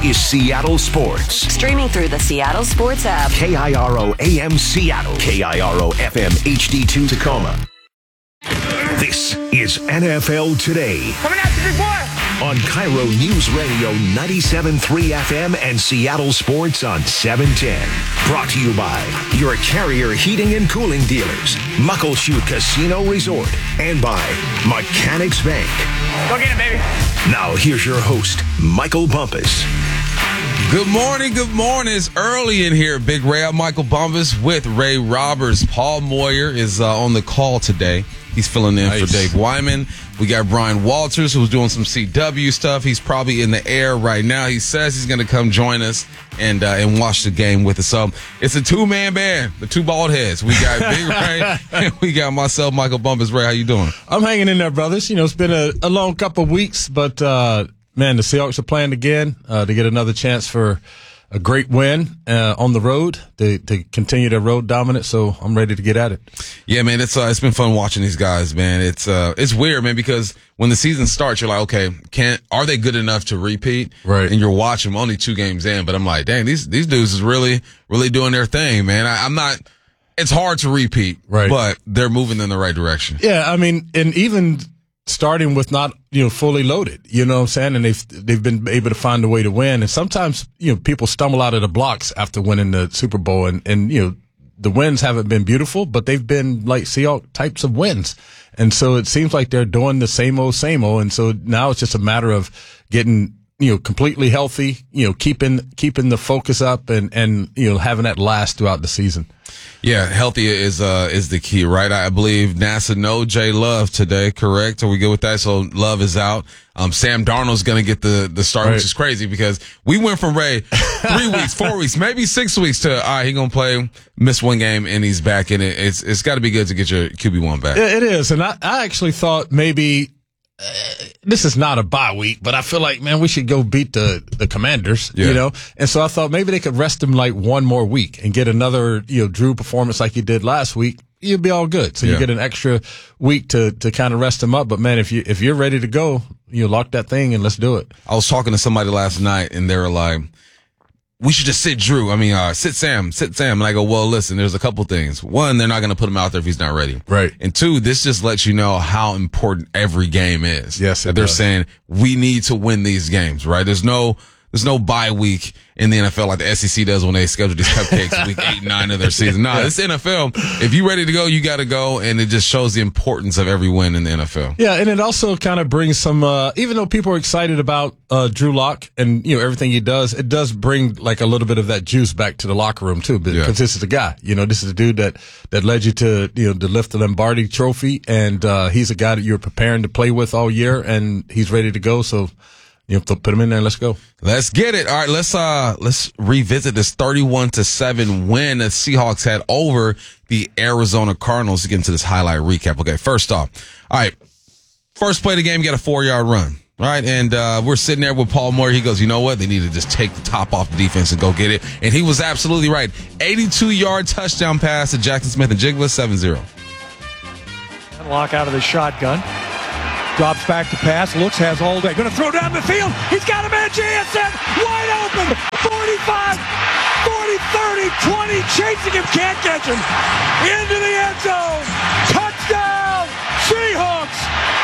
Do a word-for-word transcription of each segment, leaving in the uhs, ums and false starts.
is Seattle Sports. Streaming through the Seattle Sports app. K I R O A M Seattle. K I R O F M H D two Tacoma. This is N F L Today. Coming after me, boy! On Cairo News Radio ninety-seven point three F M and Seattle Sports on seven ten. Brought to you by your Carrier Heating and Cooling dealers, Muckleshoot Casino Resort, and by Mechanics Bank. Go get it, baby. Now here's your host, Michael Bumpus. Good morning, good morning. It's early in here, Big Ray. I'm Michael Bumpus with Ray Roberts. Paul Moyer is uh, on the call today. He's filling in nice. for Dave Wyman. We got Brian Walters, who's doing some C W stuff. He's probably in the air right now. He says he's going to come join us and uh, and watch the game with us. So it's a two-man band, the two bald heads. We got Big Ray and we got myself, Michael Bumpus. Ray, how you doing? I'm hanging in there, brothers. You know, it's been a, a long couple of weeks, but, uh, man, the Seahawks are playing again uh, to get another chance for a great win uh, on the road to, to continue their road dominance. So I'm ready to get at it. Yeah, man, it's uh, it's been fun watching these guys, man. It's uh it's weird, man, because when the season starts, you're like, okay, can are they good enough to repeat? Right. And you're watching them only two games in, but I'm like, dang, these these dudes is really really doing their thing, man. I, I'm not. It's hard to repeat, right? But they're moving in the right direction. Yeah, I mean, and even starting with not, you know, fully loaded, you know what I'm saying? And they've, they've been able to find a way to win. And sometimes, you know, people stumble out of the blocks after winning the Super Bowl. And, and, you know, the wins haven't been beautiful, but they've been like Seahawks types of wins. And so it seems like they're doing the same old, same old. And so now it's just a matter of getting, you know, completely healthy, you know, keeping, keeping the focus up and, and, you know, having that last throughout the season. Yeah, healthy is uh is the key, right? I believe NASA no J Love today, correct? Are we good with that? So Love is out. Um, Sam Darnold's gonna get the the start, right, which is crazy because we went from Ray three weeks, four weeks, maybe six weeks to all right, he gonna play, miss one game, and he's back in it. It's it's got to be good to get your Q B one back. It is, and I I actually thought maybe. Uh, this is not a bye week, but I feel like, man, we should go beat the, the Commanders, yeah. you know? And so I thought maybe they could rest him like one more week and get another, you know, Drew performance like he did last week. You'd be all good. So yeah. you get an extra week to, to kind of rest him up. But man, if you, if you're ready to go, you lock that thing and let's do it. I was talking to somebody last night and they were like, we should just sit Drew. I mean, uh, sit Sam, sit Sam. And I go, well, listen, there's a couple things. One, they're not going to put him out there if he's not ready. Right. And two, this just lets you know how important every game is. Yes. That they're does. saying we need to win these games, right? There's no, there's no bye week in the N F L like the S E C does when they schedule these cupcakes week eight, nine of their season. No, nah, it's N F L. If you're ready to go, you got to go. And it just shows the importance of every win in the N F L. Yeah. And it also kind of brings some, uh, even though people are excited about, uh, Drew Lock and, you know, everything he does, it does bring like a little bit of that juice back to the locker room too, because yeah. this is the guy, you know, this is the dude that, that led you to, you know, to lift the Lombardi trophy. And, uh, he's a guy that you're preparing to play with all year and he's ready to go. So, you have to put him in there and let's go. Let's get it. All right, let's uh let's revisit this thirty-one to seven win the Seahawks had over the Arizona Cardinals to get into this highlight recap. Okay, first off, all right, first play of the game, you got a four-yard run. All right, and uh we're sitting there with Paul Moyer. He goes, you know what? They need to just take the top off the defense and go get it. And he was absolutely right. eighty-two-yard touchdown pass to Jackson Smith-Njigba, seven zero. Lock out of the shotgun. Drops back to pass, looks, has all day. Going to throw down the field. He's got a man, J S N, wide open. forty-five, forty, thirty, twenty, chasing him, can't catch him. Into the end zone. Touchdown, Seahawks.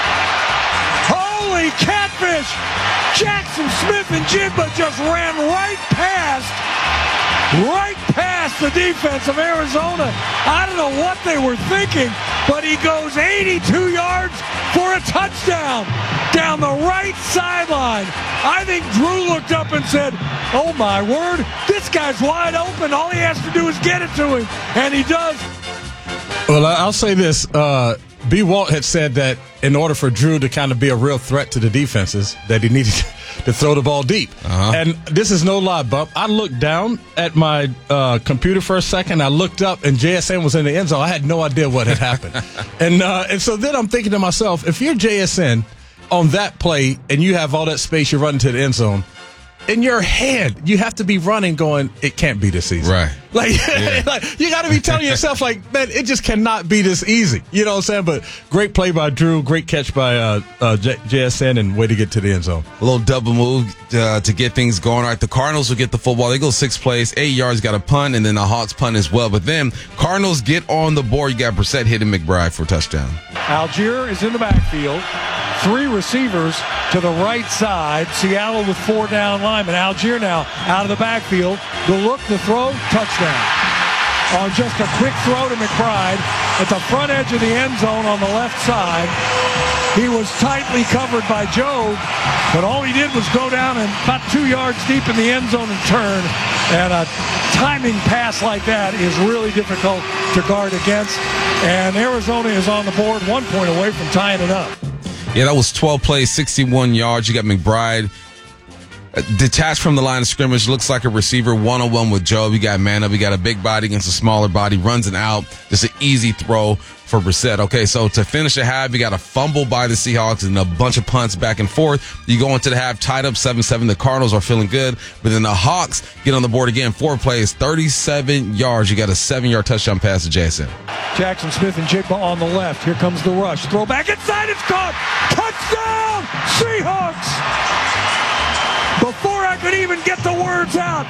Holy catfish. Jackson Smith-Njigba just ran right past, right past the defense of Arizona. I don't know what they were thinking, but he goes eighty-two yards for a touchdown down the right sideline. I think Drew looked up and said, oh my word, this guy's wide open. All he has to do is get it to him, and he does. Well, I'll say this. Uh, B. Walt had said that in order for Drew to kind of be a real threat to the defenses, that he needed to throw the ball deep. Uh-huh. And this is no lie, Bump. I looked down at my uh, computer for a second. I looked up, and J S N was in the end zone. I had no idea what had happened. and uh, and so then I'm thinking to myself, if you're J S N on that play and you have all that space, you're running to the end zone, in your head, you have to be running going, it can't be this easy. Right. Like, Yeah. like you got to be telling yourself, like, man, it just cannot be this easy. You know what I'm saying? But great play by Drew, great catch by uh, uh, J- JSN, and way to get to the end zone. A little double move uh, to get things going. All right, the Cardinals will get the football. They go six plays, eight yards, got a punt, and then the Hawks punt as well. But then Cardinals get on the board. You got Brissett hitting McBride for a touchdown. Algier is in the backfield. Three receivers to the right side. Seattle with four down linemen. Algier now out of the backfield. The look, the throw, touchdown. On just a quick throw to McBride at the front edge of the end zone on the left side. He was tightly covered by Jobe, but all he did was go down and about two yards deep in the end zone and turn. And a timing pass like that is really difficult to guard against. And Arizona is on the board, one point away from tying it up. Yeah, that was twelve plays, sixty-one yards. You got McBride uh, detached from the line of scrimmage. Looks like a receiver one-on-one with Jobe. You got man up. You got a big body against a smaller body. Runs it out. Just an easy throw for Brissett. Okay, so to finish the half, you got a fumble by the Seahawks and a bunch of punts back and forth. You go into the half tied up seven seven. The Cardinals are feeling good, but then the Hawks get on the board again. Four plays, thirty-seven yards. You got a seven-yard touchdown pass to Jason. Jackson Smith and Jigba on the left. Here comes the rush. Throw back inside. It's caught. Touchdown, Seahawks. Before I could even get the words out,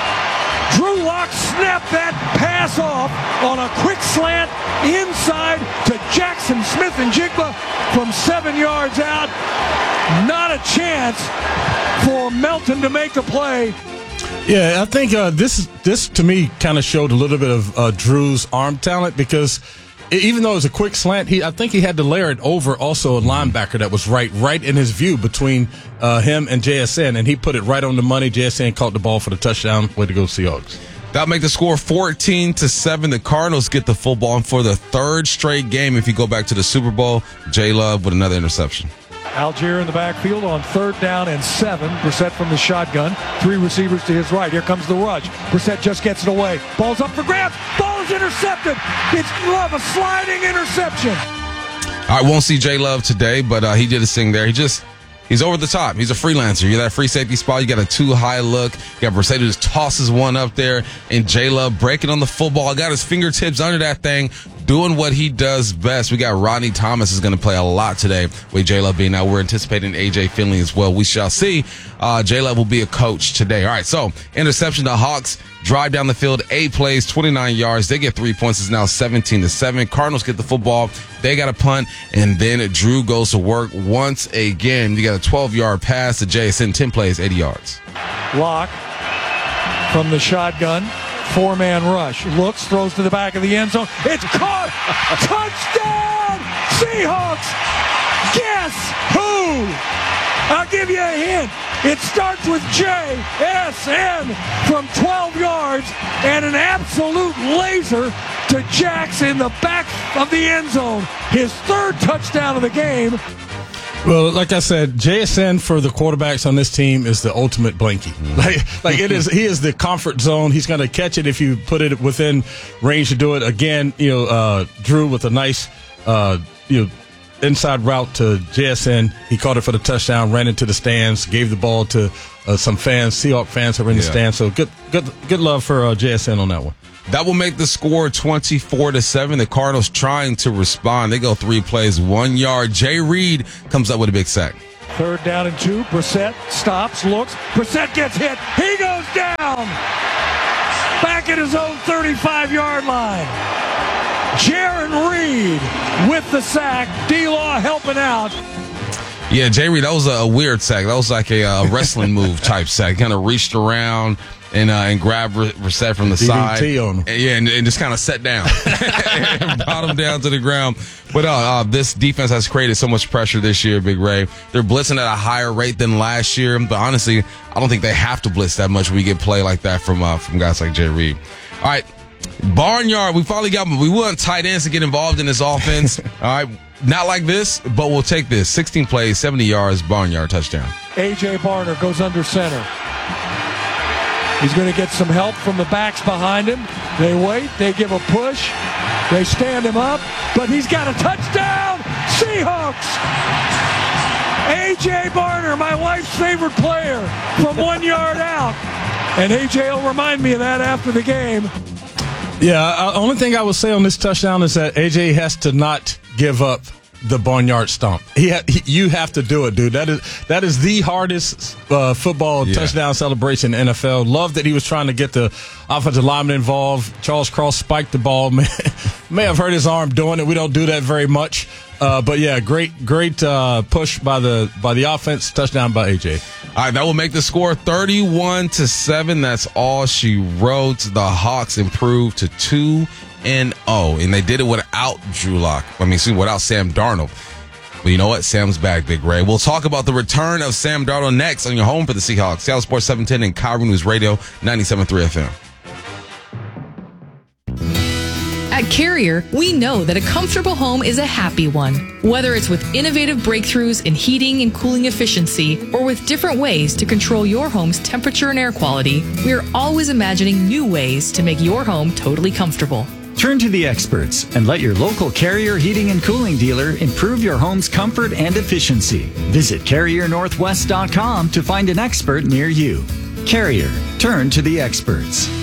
Drew Lock snapped that pass off on a quick slant inside to Jackson Smith and Jigba from seven yards out. Not a chance for Melton to make the play. Yeah, I think uh, this this to me kind of showed a little bit of uh, Drew's arm talent because even though it was a quick slant, he I think he had to layer it over also a linebacker that was right right in his view between uh, him and J S N, and he put it right on the money. J S N caught the ball for the touchdown. Way to go, Seahawks. That'll make the score fourteen to seven. The Cardinals get the football, and for the third straight game, if you go back to the Super Bowl, J Love with another interception. Algier in the backfield on third down and seven. Brissett from the shotgun. Three receivers to his right. Here comes the rush. Brissett just gets it away. Ball's up for grabs. Ball is intercepted. It's Love, a sliding interception. I won't see J Love today, but uh, he did his thing there. He just, he's over the top. He's a freelancer. You got a free safety spot. You got a too high look. You got Brissett who just tosses one up there, and J Love breaking on the football. Got his fingertips under that thing, doing what he does best. We got Rodney Thomas is going to play a lot today with J Love being out. We're anticipating A J Finley as well. We shall see. Uh, J Love will be a coach today. All right, so interception. The Hawks drive down the field, eight plays, twenty-nine yards. They get three points. It's now seventeen to seven. Cardinals get the football. They got a punt, and then Drew goes to work once again. You got a twelve-yard pass to J S N, ten plays, eighty yards. Lock from the shotgun. Four-man rush. Looks, throws to the back of the end zone. It's caught! Touchdown! Seahawks! Guess who? I'll give you a hint. It starts with J S N from twelve yards and an absolute laser to Jax in the back of the end zone. His third touchdown of the game. Well, like I said, J S N for the quarterbacks on this team is the ultimate blankie. Like, like it is, he is the comfort zone. He's going to catch it if you put it within range to do it. Again, you know, uh, Drew with a nice, uh, you know, inside route to J S N. He caught it for the touchdown, ran into the stands, gave the ball to uh, some fans, Seahawks fans who were in the Yeah. stands. So good, good, good love for uh, J S N on that one. That will make the score twenty-four to seven. The Cardinals trying to respond. They go three plays, one yard. Jay Reed comes up with a big sack. Third down and two. Brissett stops, looks. Brissett gets hit. He goes down. Back at his own thirty-five-yard line. Jaron Reed with the sack. D-Law helping out. Yeah, Jay Reed, that was a, a weird sack. That was like a, a wrestling move type sack. Kind of reached around and uh, and grabbed Brissett from the D D T side. on him. And, yeah, and, and just kind of sat down. and brought him down to the ground. But uh, uh, this defense has created so much pressure this year, Big Ray. They're blitzing at a higher rate than last year. But honestly, I don't think they have to blitz that much when we get play like that from uh, from guys like Jay Reed. All right. Barnyard, we finally got, we want tight ends to get involved in this offense. All right, not like this, but we'll take this. sixteen plays, seventy yards, Barnyard touchdown. A J Barner goes under center. He's going to get some help from the backs behind him. They wait, they give a push, they stand him up, but he's got a touchdown! Seahawks! A J Barner, my wife's favorite player, from one yard out. And A J will remind me of that after the game. Yeah, uh, only thing I would say on this touchdown is that A J has to not give up the barnyard stomp. He, ha- he you have to do it, dude. That is that is the hardest uh, football yeah. touchdown celebration in the N F L. Love that he was trying to get the offensive lineman involved. Charles Cross spiked the ball. May, may have hurt his arm doing it. We don't do that very much. Uh, but yeah, great, great uh, push by the by the offense. Touchdown by A J. All right, that will make the score thirty-one to seven. That's all she wrote. The Hawks improved to two and oh, and they did it without Drew Lock. I mean, see, without Sam Darnold. But you know what? Sam's back, Big Ray. We'll talk about the return of Sam Darnold next on your home for the Seahawks. Seattle Sports seven ten and Cairo News Radio ninety-seven point three F M. At Carrier, we know that a comfortable home is a happy one. Whether it's with innovative breakthroughs in heating and cooling efficiency, or with different ways to control your home's temperature and air quality, we are always imagining new ways to make your home totally comfortable. Turn to the experts and let your local Carrier heating and cooling dealer improve your home's comfort and efficiency. Visit Carrier Northwest dot com to find an expert near you. Carrier, turn to the experts.